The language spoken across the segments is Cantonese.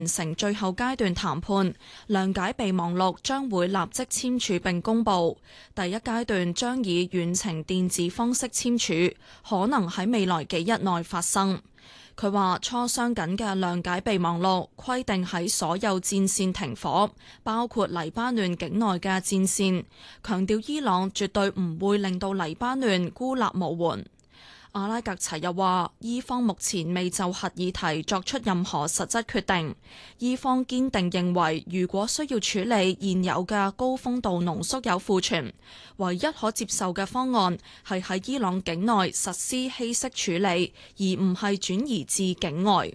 成最後階段談判，諒解備忘錄將會立即簽署並公佈。第一階段將以遠程電子方式簽署，可能喺未來幾日內發生。佢話磋商緊嘅諒解備忘錄規定喺所有戰線停火，包括黎巴嫩境內嘅戰線，強調伊朗絕對唔會令到黎巴嫩孤立無援。阿拉格齊又話，伊方目前未就核議題作出任何實質決定。伊方堅定認為，如果需要處理現有嘅高豐度濃縮鈾庫存，唯一可接受嘅方案係喺伊朗境內實施稀釋處理，而唔係轉移至境外。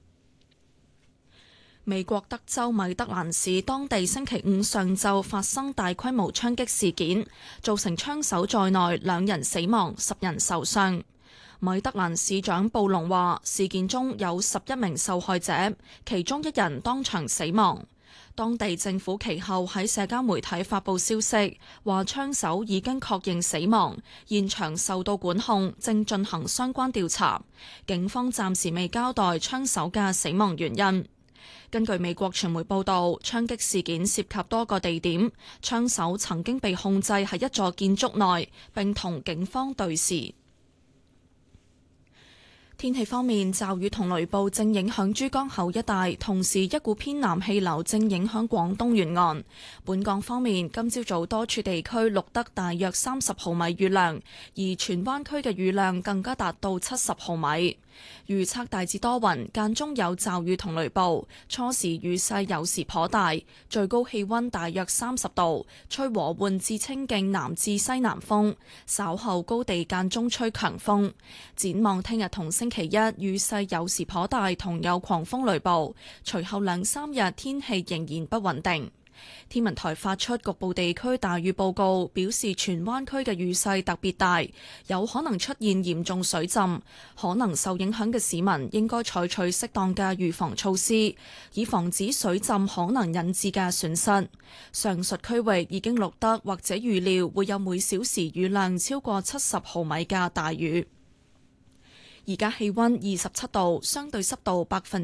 美國德州米德蘭市當地星期五上晝發生大規模槍擊事件，造成槍手在內2人死亡，10人受傷。米德蘭市長布隆話，事件中有11名受害者，其中1人當場死亡。當地政府其後喺社交媒體發布消息，話槍手已經確認死亡，現場受到管控，正進行相關調查。警方暫時未交代槍手嘅死亡原因。根據美國傳媒報道，槍擊事件涉及多個地點，槍手曾經被控制喺一座建築內，並同警方對峙。天氣方面，驟雨同雷暴正影響珠江口一帶，同時一股偏南氣流正影響廣東沿岸。本港方面，今朝早多處地區錄得大約30毫米雨量，而荃灣區嘅雨量更加達到70毫米。預測大致多雲，間中有驟雨同雷暴，初時雨勢有時頗大，最高氣溫大約30度，吹和緩至清勁南至西南風，稍後高地間中吹強風。展望聽日同星期一，雨勢有時頗大，同有狂風雷暴，隨後2-3日天氣仍然不穩定。天文台發出局部地區大雨報告，表示荃灣區嘅雨勢特別大，有可能出現嚴重水浸，可能受影響嘅市民應該採取適當嘅預防措施，以防止水浸可能引致嘅損失。上述區域已經錄得或者預料會有每小時雨量超過70毫米嘅大雨。而家氣溫27度，相對濕度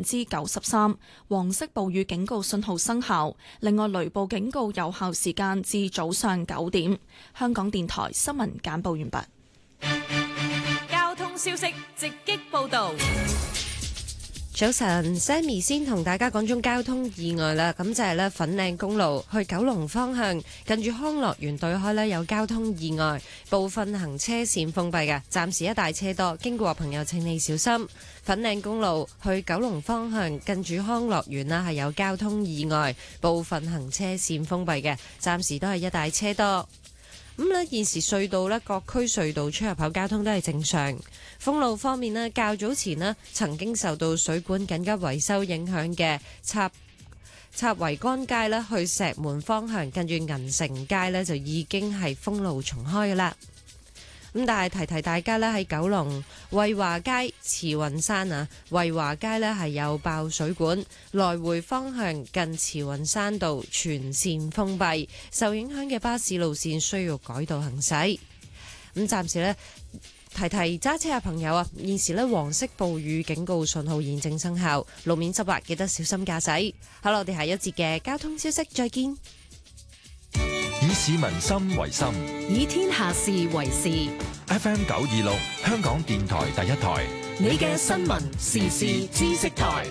93%，黃色暴雨警告信號生效。另外，雷暴警告有效時間至早上9點。香港電台新聞簡報完畢。 交通消息直擊報道。 早晨 ，Sammy 先同大家講中交通意外啦。咁就係咧粉嶺公路去九龍方向，近住康樂園對開咧有交通意外，部分行車線封閉嘅，暫時一大車多，經過朋友請你小心。粉嶺公路去九龍方向，近住康樂園啦係有交通意外，部分行車線封閉嘅，暫時都係一大車多。咁咧，現時隧道咧，各區隧道出入口交通都係正常。封路方面咧，較早前咧曾經受到水管緊急維修影響嘅插桅杆街咧，去石門方向近住銀城街咧，就已經係封路重開㗎喇。咁但係提大家咧，喺九龍惠華街、慈雲山惠華街咧係有爆水管，來回方向近慈雲山道全線封閉，受影響嘅巴士路線需要改道行駛。咁暫時咧提揸車嘅朋友啊，現時咧黃色暴雨警告信號現正生效，路面濕滑，記得小心駕駛。好啦，我哋下一節嘅交通消息再見。 以市民心為心， 以天下事為事。 FM 926，香港電台第一台， 你嘅新聞時事知識台。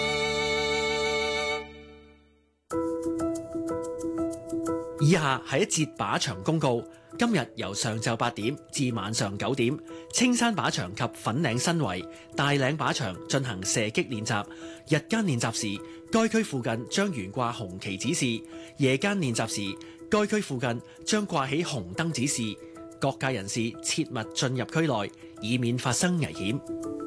以下係一節靶場公告。今日由上晝8點至晚上9點，青山靶場及粉嶺新圍、大嶺靶場進行射擊練習。日間練習時，該區附近將懸掛紅旗指示；夜間練習時，該區附近將掛起紅燈指示。各界人士切勿進入區內，以免發生危險。